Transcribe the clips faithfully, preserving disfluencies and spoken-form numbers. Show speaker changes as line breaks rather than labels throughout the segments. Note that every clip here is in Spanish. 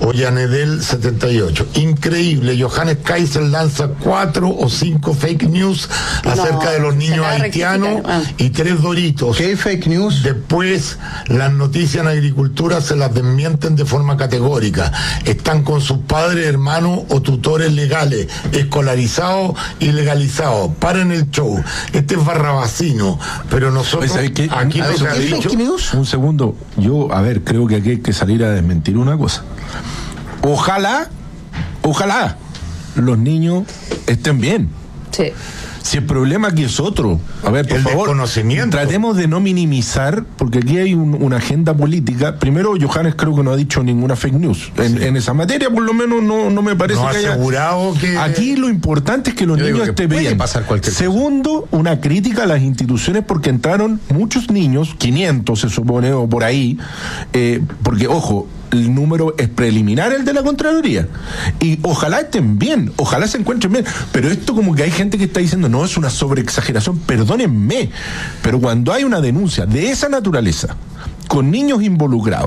Ollanedel setenta y ocho. Increíble, Johannes Kaiser lanza cuatro o cinco fake news acerca no, de los niños haitianos ah. y tres doritos.
¿Qué fake news?
Después, las noticias en agricultura se las desmienten de forma categórica. Están con sus padres, hermanos o tutores legales, escolarizados y legalizados. Paren el show. Este es Barrabasino, pero nosotros
pues, ¿qué?
aquí
a
no
ver,
se ha dicho...
Un segundo, yo, a ver, creo que aquí hay que salir a desmentir una cosa. Ojalá, ojalá los niños estén bien.
Sí.
Si el problema aquí es otro, a ver, por
el
favor,
desconocimiento.
Tratemos de no minimizar, porque aquí hay un, una agenda política. Primero, Johannes creo que no ha dicho ninguna fake news. En, sí. en esa materia, por lo menos, no, no me parece
no
que haya...
asegurado que...
Aquí lo importante es que los
Yo
niños
que
estén bien.
Pasar
Segundo, una crítica a las instituciones porque entraron muchos niños, quinientos se supone, o por ahí, eh, porque, ojo, el número es preliminar, el de la Contraloría, y ojalá estén bien, ojalá se encuentren bien, pero esto como que hay gente que está diciendo, no, es una sobreexageración, perdónenme, pero cuando hay una denuncia de esa naturaleza, con niños involucrados,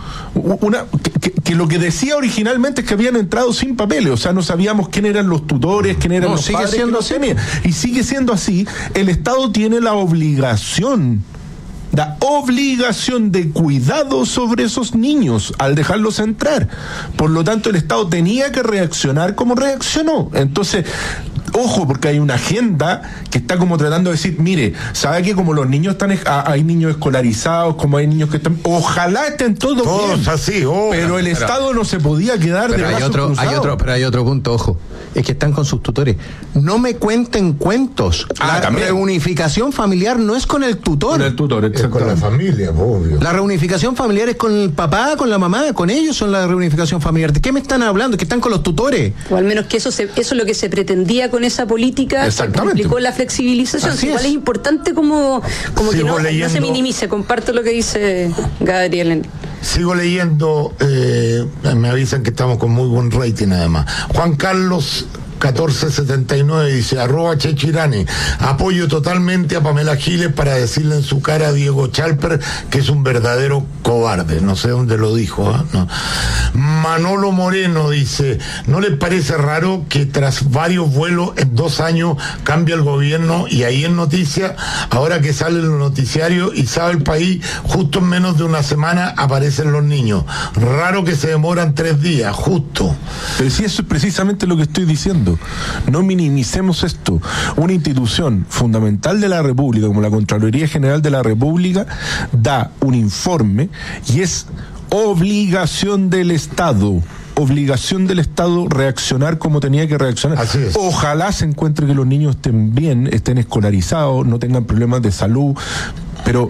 una que, que lo que decía originalmente es que habían entrado sin papeles, o sea, no sabíamos quién eran los tutores, quién eran
no,
los
sigue
padres,
siendo
así, y sigue siendo así. El Estado tiene la obligación la obligación de cuidado sobre esos niños al dejarlos entrar. Por lo tanto, el Estado tenía que reaccionar como reaccionó. Entonces, ojo, porque hay una agenda que está como tratando de decir, mire, ¿sabe que como los niños están, hay niños escolarizados, como hay niños que están, ojalá estén todos, todos bien,
así, ojalá.
Pero el Estado no se podía quedar de brazos cruzados.
Hay otro, pero hay otro punto, ojo, es que están con sus tutores. No me cuenten cuentos.
Ah,
la
también.
reunificación familiar no es con el tutor.
Con el tutor,
es con la familia, obvio.
La reunificación familiar es con el papá, con la mamá, con ellos son la reunificación familiar. ¿De qué me están hablando? Que están con los tutores.
O al menos que eso, se, eso es lo que se pretendía con esa política, que implicó la flexibilización.
Así
Igual
es.
es importante como, como que no, no se minimice. Comparto lo que dice Gabriel.
Sigo leyendo, eh, me avisan que estamos con muy buen rating además. Juan Carlos catorce setenta y nueve dice, arroba Chechirane, apoyo totalmente a Pamela Giles para decirle en su cara a Diego Chalper que es un verdadero cobarde. No sé dónde lo dijo, ¿eh? No. Manolo Moreno dice, ¿no les parece raro que tras varios vuelos en dos años cambia el gobierno y ahí en noticia, ahora que sale en los noticiarios y sabe el país, justo en menos de una semana aparecen los niños? Raro que se demoran tres días, justo.
Pero sí, eso es precisamente lo que estoy diciendo. No minimicemos esto. Una institución fundamental de la República, como la Contraloría General de la República, da un informe y es obligación del Estado. Obligación del Estado reaccionar como tenía que reaccionar.
Así es.
Ojalá se encuentre que los niños estén bien, estén escolarizados, no tengan problemas de salud, pero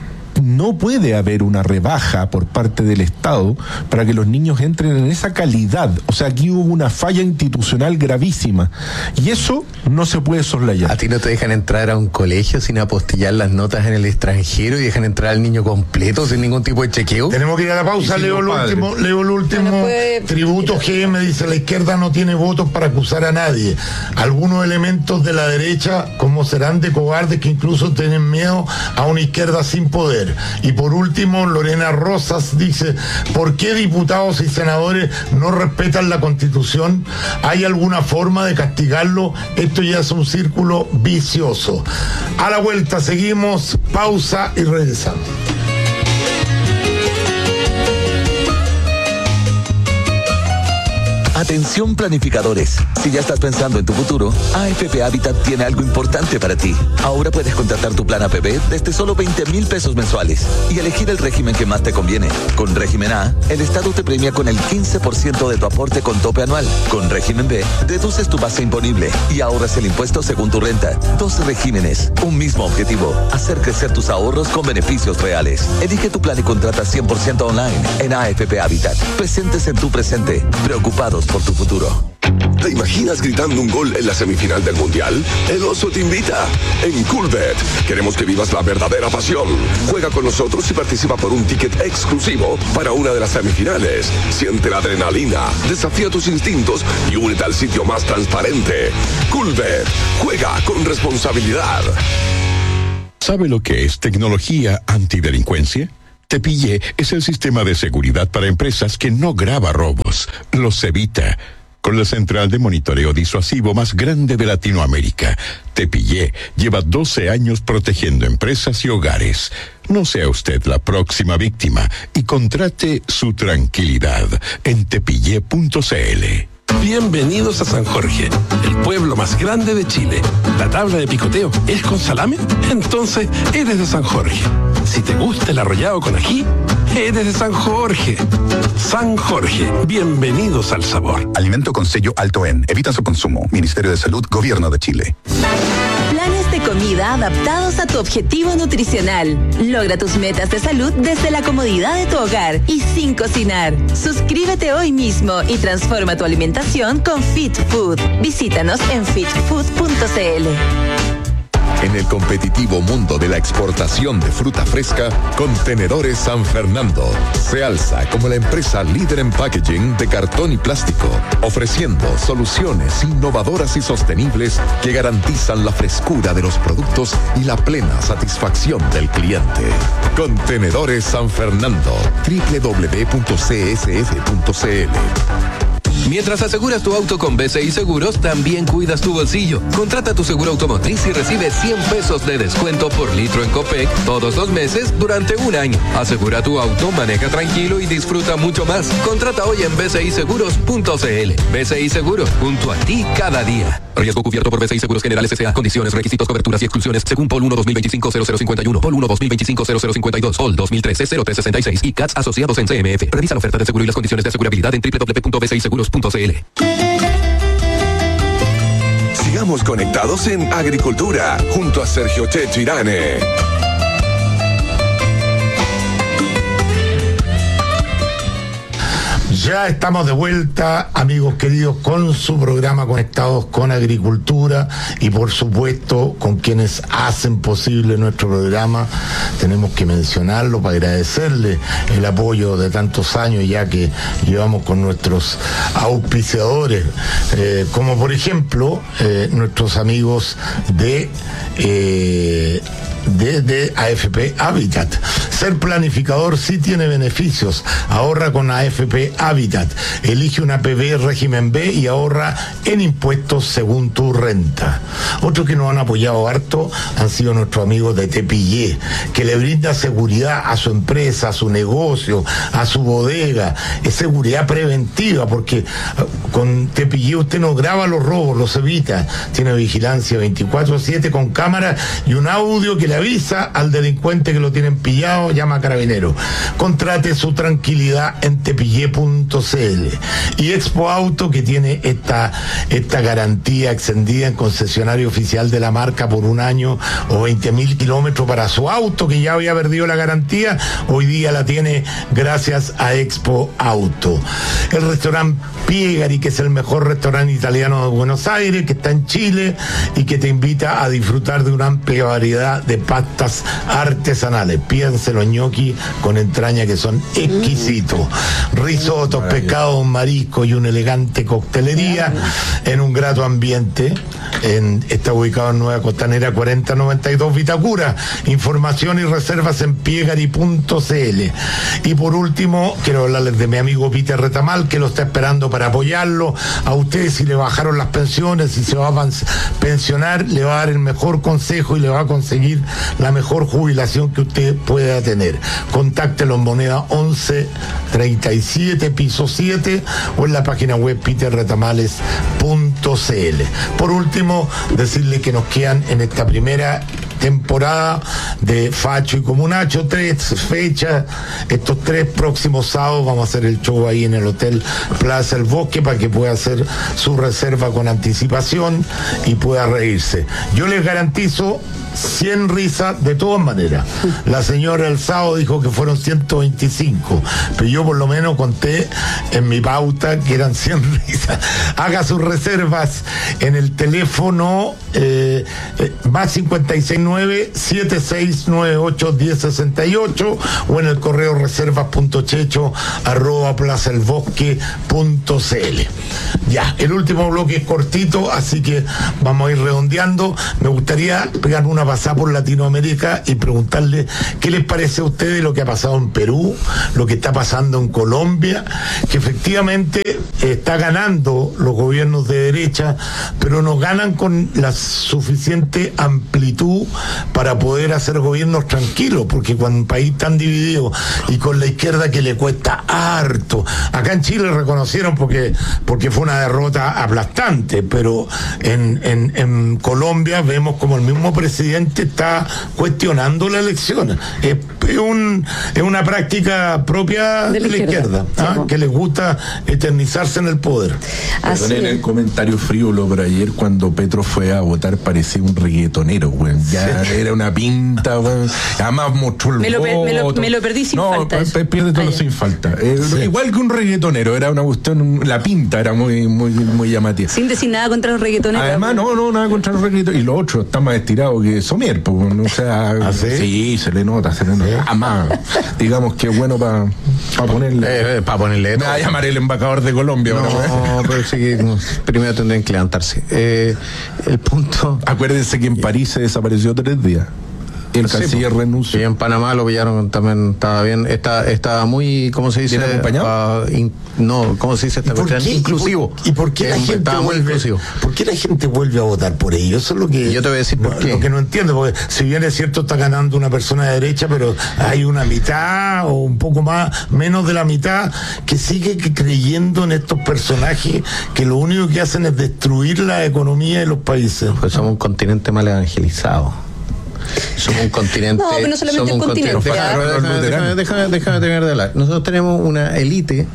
no puede haber una rebaja por parte del Estado para que los niños entren en esa calidad. O sea, aquí hubo una falla institucional gravísima y eso no se puede soslayar.
¿A ti no te dejan entrar a un colegio sin apostillar las notas en el extranjero y dejan entrar al niño completo sin ningún tipo de chequeo?
Tenemos que ir a la pausa. Leo el último, leo el último no puede... tributo. G M dice, la izquierda no tiene votos para acusar a nadie. Algunos elementos de la derecha, como serán de cobardes que incluso tienen miedo a una izquierda sin poder. Y por último, Lorena Rosas dice, ¿por qué diputados y senadores no respetan la Constitución? ¿Hay alguna forma de castigarlo? Esto ya es un círculo vicioso. A la vuelta seguimos, pausa y regresamos.
Atención planificadores, si ya estás pensando en tu futuro, A F P Habitat tiene algo importante para ti. Ahora puedes contratar tu plan A P B desde solo veinte mil pesos mensuales y elegir el régimen que más te conviene. Con régimen A, el Estado te premia con el quince por ciento de tu aporte con tope anual. Con régimen B, deduces tu base imponible y ahorras el impuesto según tu renta. Dos regímenes, un mismo objetivo, hacer crecer tus ahorros con beneficios reales. Elige tu plan y contrata cien por ciento online en A F P Habitat. Presentes en tu presente, preocupados por tu futuro.
¿Te imaginas gritando un gol en la semifinal del Mundial? El Oso te invita. En Coolbet queremos que vivas la verdadera pasión. Juega con nosotros y participa por un ticket exclusivo para una de las semifinales. Siente la adrenalina, desafía tus instintos y únete al sitio más transparente. Coolbet. Juega con responsabilidad.
¿Sabe lo que es tecnología antidelincuencia? Tepillé es el sistema de seguridad para empresas que no graba robos, los evita. Con la central de monitoreo disuasivo más grande de Latinoamérica, Tepillé lleva doce años protegiendo empresas y hogares. No sea usted la próxima víctima y contrate su tranquilidad en tepillé punto c l.
Bienvenidos a San Jorge, el pueblo más grande de Chile. ¿La tabla de picoteo es con salame? Entonces eres de San Jorge. Si te gusta el arrollado con ají, eres de San Jorge. San Jorge, bienvenidos al sabor.
Alimento con sello Alto En. Evita su consumo. Ministerio de Salud, Gobierno de Chile.
Planes de comida adaptados a tu objetivo nutricional. Logra tus metas de salud desde la comodidad de tu hogar y sin cocinar. Suscríbete hoy mismo y transforma tu alimentación con Fit Food. Visítanos en fit food punto c l.
En el competitivo mundo de la exportación de fruta fresca, Contenedores San Fernando se alza como la empresa líder en packaging de cartón y plástico, ofreciendo soluciones innovadoras y sostenibles que garantizan la frescura de los productos y la plena satisfacción del cliente. Contenedores San Fernando, doble u doble u doble u punto c s f punto c l.
Mientras aseguras tu auto con B C I Seguros, también cuidas tu bolsillo. Contrata tu seguro automotriz y recibe cien pesos de descuento por litro en Copec todos los meses durante un año. Asegura tu auto, maneja tranquilo y disfruta mucho más. Contrata hoy en b c i seguros punto c l. B C I Seguros, junto a ti cada día. Riesgo cubierto por B C I Seguros Generales S A. Condiciones, requisitos, coberturas y exclusiones según P O L uno dos mil veinticinco cero cero cincuenta y uno, P O L uno dos mil veinticinco cero cero cincuenta y dos, P O L dos mil trece cero tres sesenta y seis y C A T S asociados en C M F. Revisa la oferta de seguro y las condiciones de asegurabilidad en doble u doble u doble u punto b c i seguros punto c l.
Sigamos conectados en Agricultura junto a Sergio Chechirane.
Ya estamos de vuelta, amigos queridos, con su programa Conectados con Agricultura y por supuesto con quienes hacen posible nuestro programa. Tenemos que mencionarlo para agradecerle el apoyo de tantos años ya que llevamos con nuestros auspiciadores, eh, como por ejemplo eh, nuestros amigos de... Eh, De, de A F P Habitat. Ser planificador sí tiene beneficios. Ahorra con A F P Habitat. Elige una P B régimen B y ahorra en impuestos según tu renta. Otros que nos han apoyado harto han sido nuestros amigos de Tepillé, que le brinda seguridad a su empresa, a su negocio, a su bodega. Es seguridad preventiva porque con Tepillé usted no graba los robos, los evita. Tiene vigilancia veinticuatro siete con cámara y un audio que le avisa al delincuente que lo tienen pillado, llama a Carabineros. Contrate su tranquilidad en tepillé punto c l. Y Expo Auto, que tiene esta, esta garantía extendida en concesionario oficial de la marca por un año o veinte mil kilómetros para su auto, que ya había perdido la garantía, hoy día la tiene gracias a Expo Auto. El restaurante Piegari, que es el mejor restaurante italiano de Buenos Aires, que está en Chile y que te invita a disfrutar de una amplia variedad de pastas artesanales. Pídanse los ñoquis con entraña que son exquisitos. Risotos, pescados, mariscos y una elegante coctelería en un grato ambiente. En, está ubicado en Nueva Costanera cuarenta noventa y dos Vitacura. Información y reservas en piegari punto c l. Y por último, quiero hablarles de mi amigo Peter Retamal, que lo está esperando para apoyarlo. A usted, si le bajaron las pensiones, si se va a pensionar, le va a dar el mejor consejo y le va a conseguir la mejor jubilación que usted pueda tener. Contáctelo en moneda once treinta y siete piso siete o en la página web peter retamales punto c l. Por último, decirle que nos quedan en esta primera temporada de Facho y Comunacho tres fechas. Estos tres próximos sábados vamos a hacer el show ahí en el Hotel Plaza El Bosque para que pueda hacer su reserva con anticipación y pueda reírse. Yo les garantizo cien risas de todas maneras. La señora el sábado dijo que fueron ciento veinticinco, pero yo por lo menos conté en mi pauta que eran cien risas. Haga sus reservas en el teléfono eh, eh, más cincuenta y seis nueve siete seis nueve ocho diez sesenta y ocho o en el correo reservas punto checho arroba plaza el bosque punto c l. Ya, el último bloque es cortito, así que vamos a ir redondeando. Me gustaría pegar una una pasada por Latinoamérica y preguntarle qué les parece a ustedes lo que ha pasado en Perú, lo que está pasando en Colombia, que efectivamente está ganando los gobiernos de derecha, pero no ganan con la suficiente amplitud para poder hacer gobiernos tranquilos, porque cuando un país tan dividido y con la izquierda que le cuesta harto, acá en Chile reconocieron porque, porque fue una derrota aplastante, pero en, en, en Colombia vemos como el mismo presidente está cuestionando la elección. Es, es, un, es una práctica propia de la, de la izquierda, izquierda ¿ah? que les gusta eternizarse en el poder.
Perdonen el comentario frívolo, pero ayer cuando Petro fue a votar parecía un reggaetonero, güey. Ya sí. Era una pinta, güey. Además mostró el
me lo,
voto.
Me lo, me lo perdí sin
no,
falta.
No, pierde todo sin falta. Eh, sí. Igual que un reggaetonero, era una cuestión, la pinta era muy, muy, muy llamativa.
Sin decir nada contra los reggaetoneros.
Además, no, no, nada contra los reggaetoneros. Y lo otro está más estirado que Somier, pues, o sea, ¿ah, sí? sí, se le nota, se le nota. ¿Sí? Además, digamos que es bueno para pa ponerle.
Eh, eh, para ponerle.
Me va a llamar el embajador de Colombia.
No, no pero sí, no, primero tendrían que levantarse. Eh, el punto.
Acuérdense que en París se desapareció tres días. El sí, canciller pues, renunció.
Y en Panamá lo pillaron también, estaba bien, está, estaba muy, ¿cómo se dice?
¿Bien acompañado?
Uh, in, no, ¿cómo se dice esta cuestión? Inclusivo.
¿Y por qué, y por qué la gente vuelve, por qué la gente vuelve a votar por ellos? Eso es lo que
yo te voy a decir por
no,
qué.
Lo que no entiendo, porque si bien es cierto está ganando una persona de derecha, pero hay una mitad o un poco más, menos de la mitad, que sigue creyendo en estos personajes que lo único que hacen es destruir la economía de los países.
Pues somos un continente mal evangelizado. Somos un continente.
No, pero no solamente un continente. continente.
Déjame, déjame, déjame, déjame terminar de hablar. Nosotros tenemos una élite,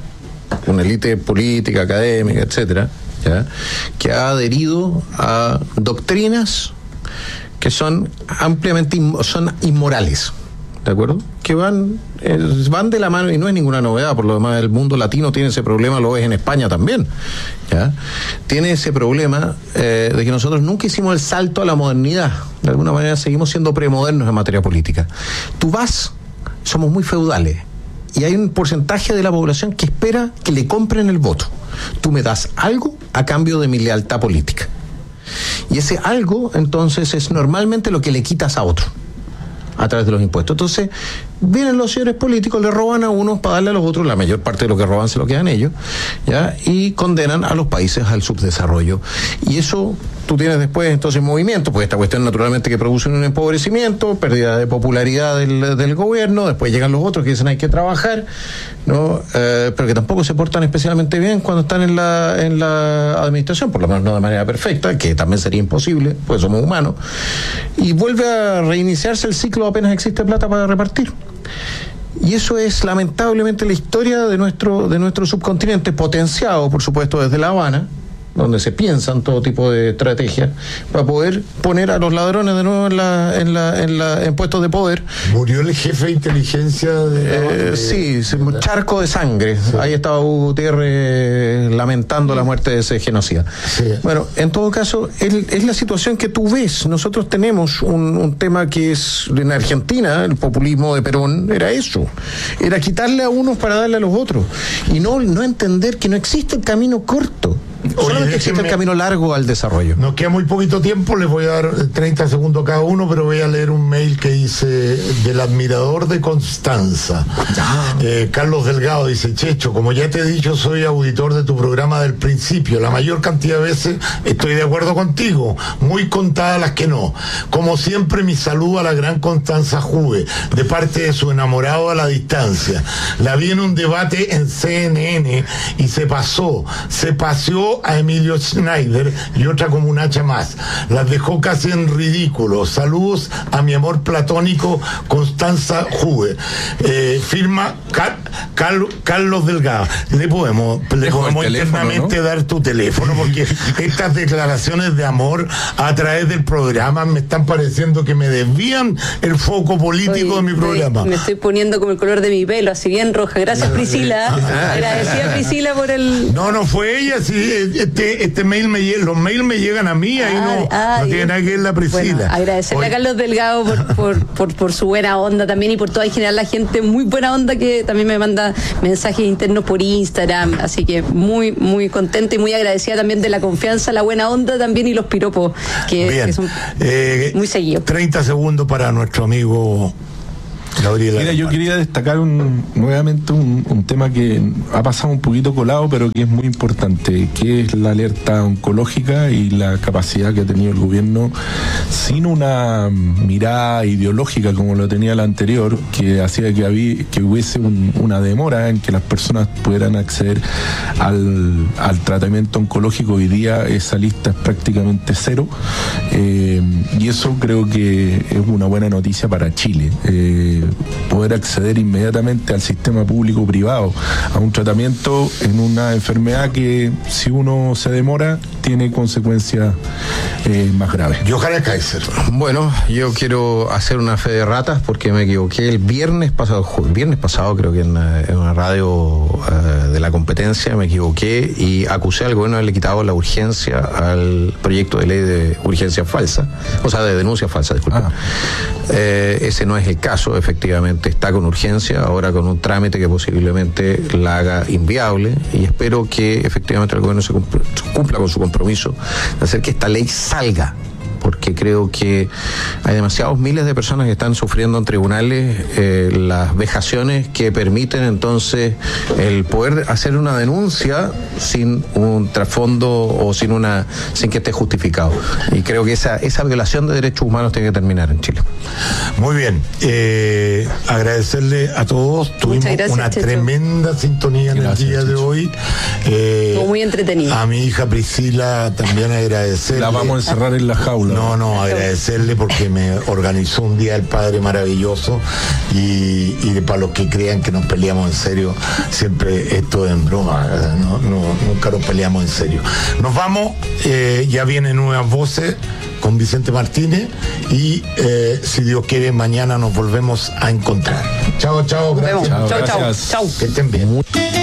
una élite política, académica, etcétera, ¿ya? Que ha adherido a doctrinas que son ampliamente son inmorales, ¿de acuerdo? Que van eh, van de la mano, y no es ninguna novedad. Por lo demás, el mundo latino tiene ese problema, lo ves en España también, ¿ya? Tiene ese problema eh, de que nosotros nunca hicimos el salto a la modernidad. De alguna manera seguimos siendo premodernos en materia política. Tú vas, somos muy feudales, y hay un porcentaje de la población que espera que le compren el voto. Tú me das algo a cambio de mi lealtad política. Y ese algo, entonces, es normalmente lo que le quitas a otro a través de los impuestos. Entonces, vienen los señores políticos, le roban a unos para darle a los otros, la mayor parte de lo que roban se lo quedan ellos, ¿ya? Y condenan a los países al subdesarrollo. Y eso tú tienes después entonces movimiento, pues esta cuestión naturalmente que produce un empobrecimiento, pérdida de popularidad del, del gobierno, después llegan los otros que dicen hay que trabajar, ¿no? Eh, pero que tampoco se portan especialmente bien cuando están en la, en la administración, por lo menos no de manera perfecta, que también sería imposible, pues somos humanos, y vuelve a reiniciarse el ciclo apenas existe plata para repartir. Y eso es lamentablemente la historia de nuestro de nuestro subcontinente, potenciado por supuesto desde La Habana, donde se piensan todo tipo de estrategias para poder poner a los ladrones de nuevo en la en la en, la, en puestos de poder.
Murió el jefe de inteligencia de,
eh, sí, de... charco de sangre. Sí. Ahí estaba Hugo Gutiérrez lamentando la muerte de ese genocida. Sí. Bueno, en todo caso el, es la situación que tú ves. Nosotros tenemos un, un tema que es en Argentina, el populismo de Perón era eso, era quitarle a unos para darle a los otros y no no entender que no existe el camino corto. Solamente existe el camino largo al desarrollo.
Nos queda muy poquito tiempo, les voy a dar treinta segundos cada uno, pero voy a leer un mail que dice del admirador de Constanza. Eh, Carlos Delgado dice: Checho, como ya te he dicho, soy auditor de tu programa del principio. La mayor cantidad de veces estoy de acuerdo contigo, muy contadas las que no. Como siempre, mi saludo a la gran Constanza Juve, de parte de su enamorado a la distancia. La vi en un debate en C N N y se pasó, se paseó a Emilio Schneider y otra como un hacha más. Las dejó casi en ridículo. Saludos a mi amor platónico Constanza Juve. Eh, firma Car Car Carlos Delgado. Le podemos, le podemos internamente, ¿no?, dar tu teléfono, porque estas declaraciones de amor a través del programa me están pareciendo que me desvían el foco político. Oye, de mi programa.
Estoy, me estoy poniendo como el color de mi pelo, así bien roja. Gracias, Priscila. Agradecida, Priscila, por el...
No, no fue ella, sí. este, este mail me llega, los mails me llegan a mí, ahí no, ay, no tiene nada que ver la Priscila.
Bueno, agradecerle Hoy. a Carlos Delgado por, por, por, por su buena onda también y por toda en general la gente muy buena onda que también me manda mensajes internos por Instagram, así que muy, muy contenta y muy agradecida también de la confianza, la buena onda también y los piropos que, que son eh, muy seguidos.
treinta segundos para nuestro amigo Gabriela.
Mira, yo quería destacar un, nuevamente un, un tema que ha pasado un poquito colado, pero que es muy importante, que es la alerta oncológica y la capacidad que ha tenido el gobierno, sin una mirada ideológica como lo tenía la anterior, que hacía que, había, que hubiese un, una demora en que las personas pudieran acceder al, al tratamiento oncológico. Hoy día esa lista es prácticamente cero, eh, y eso creo que es una buena noticia para Chile. Eh, poder acceder inmediatamente al sistema público-privado a un tratamiento en una enfermedad que, si uno se demora, tiene consecuencias eh, más graves.
Johannes Kaiser.
Bueno, yo quiero hacer una fe de ratas porque me equivoqué el viernes pasado, viernes pasado creo que en una, en una radio uh, de la competencia me equivoqué y acusé al gobierno de haberle quitado la urgencia al proyecto de ley de urgencia falsa, o sea, de denuncia falsa, disculpa. Ah. Eh, ese no es el caso, efectivamente está con urgencia, ahora con un trámite que posiblemente la haga inviable, y espero que efectivamente el gobierno se cumpla, cumpla con su compromiso de hacer que esta ley salga, porque creo que hay demasiados miles de personas que están sufriendo en tribunales eh, las vejaciones que permiten entonces el poder hacer una denuncia sin un trasfondo o sin una sin que esté justificado. Y creo que esa esa violación de derechos humanos tiene que terminar en Chile.
Muy bien, eh, agradecerle a todos. Tuvimos gracias, una Checho. tremenda sintonía en gracias, el día Checho. de hoy.
Eh, Fue muy entretenido.
A mi hija Priscila también agradecerle.
La vamos a encerrar en la jaula.
No, no, agradecerle porque me organizó un día el padre maravilloso y, y de, para los que crean que nos peleamos en serio, siempre esto es en broma, no, no, nunca nos peleamos en serio. Nos vamos, eh, ya vienen nuevas voces con Vicente Martínez y eh, si Dios quiere mañana nos volvemos a encontrar. Chao, chao, gracias.
Chao, chao, chao, chao.
Que estén bien.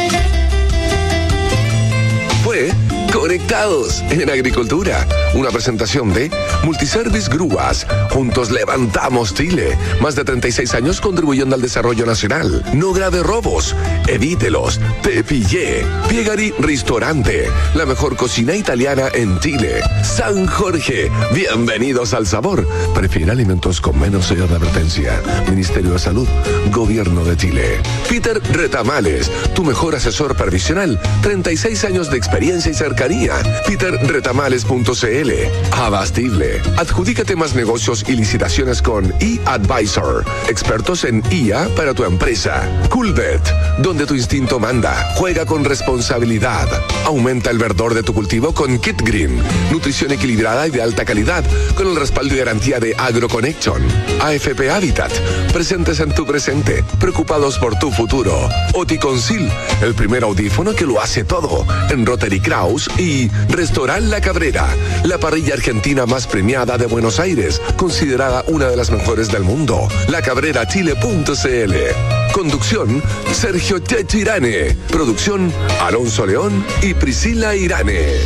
Fue Conectados en Agricultura, una presentación de Multiservice Grúas. Juntos levantamos Chile. Más de treinta y seis años contribuyendo al desarrollo nacional. No grave robos, evítelos. Te pillé. Piegari Ristorante, la mejor cocina italiana en Chile. San Jorge, bienvenidos al sabor. Prefiere alimentos con menos sellos de advertencia. Ministerio de Salud, Gobierno de Chile. Peter Retamales, tu mejor asesor previsional. treinta y seis años de experiencia y cercanía. peter retamales punto c l. Abastible. Adjudícate más negocios y licitaciones con eAdvisor. Expertos en I A para tu empresa. Coolbet, donde tu instinto manda. Juega con responsabilidad. Aumenta el verdor de tu cultivo con Kit Green. Nutrición equilibrada y de alta calidad con el respaldo y garantía de AgroConnection. A F P Habitat. Presentes en tu presente. Preocupados por tu futuro. Oticonsil, el primer audífono que lo hace todo. En Rotary Kraus y Restaurant La Cabrera, la parrilla argentina más premiada de Buenos Aires, considerada una de las mejores del mundo. la cabrera chile punto c l. Conducción, Sergio Checho Irane. Producción, Alonso León y Priscila Irane.